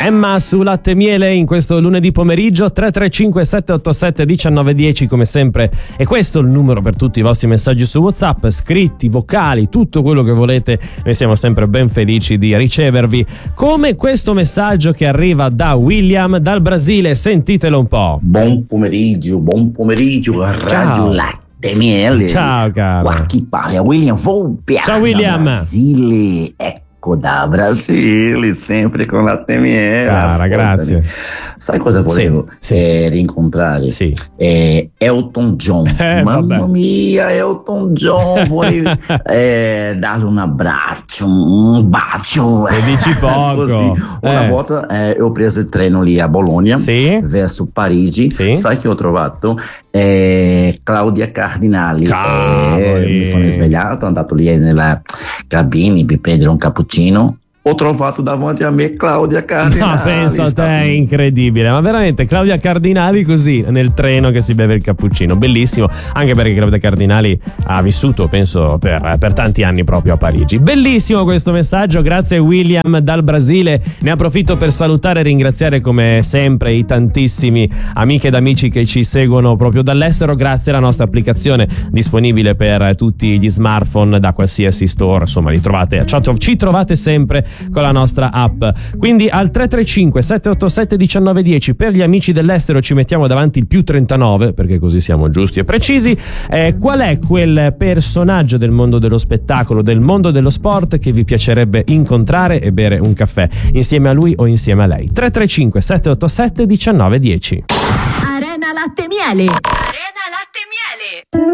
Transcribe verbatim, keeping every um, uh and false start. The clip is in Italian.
Emma su Latte e Miele in questo lunedì pomeriggio. Tre tre cinque sette otto sette uno nove uno zero come sempre, e questo è il numero per tutti i vostri messaggi su WhatsApp, scritti, vocali, tutto quello che volete. Noi siamo sempre ben felici di ricevervi, come questo messaggio che arriva da William dal Brasile. Sentitelo un po'. Buon pomeriggio, buon pomeriggio a Radio Ciao. Latte e Miele. Ciao caro. Qua chi parla? William Volpe. Ciao William. Brasile, ecco da Brasile, sempre con Latte e Miele. Cara, Ascoltami. grazie. Sai cosa volevo Sì, sì. Eh, rincontrare? Sì. Eh, Elton John. Eh, Mamma vabbè. mia, Elton John, vorrei eh, darle un abbraccio, un bacio. E dici poco. Così. Una Eh. volta eh, ho preso il treno lì a Bologna, Sì. verso Parigi. Sì. Sai che ho trovato? Eh, Claudia Cardinali. Cavoli. Eh, mi sono svegliato, andato lì nella cabina per prendere un cappuccino. Ho trovato davanti a me Claudia Cardinali. No, penso a te, è incredibile. Ma veramente Claudia Cardinali così nel treno che si beve il cappuccino, bellissimo. Anche perché Claudia Cardinali ha vissuto, penso, per, per tanti anni proprio a Parigi. Bellissimo questo messaggio, grazie William dal Brasile. Ne approfitto per salutare e ringraziare come sempre i tantissimi amiche ed amici che ci seguono proprio dall'estero, grazie alla nostra applicazione disponibile per tutti gli smartphone da qualsiasi store. Insomma, li trovate, ci trovate sempre con la nostra app. Quindi al tre tre cinque sette otto sette uno nove uno zero per gli amici dell'estero ci mettiamo davanti il più trentanove, perché così siamo giusti e precisi. Eh, qual è quel personaggio del mondo dello spettacolo, del mondo dello sport che vi piacerebbe incontrare e bere un caffè insieme a lui o insieme a lei? tre tre cinque sette otto sette uno nove uno zero. Arena Latte e Miele. Arena Latte e Miele.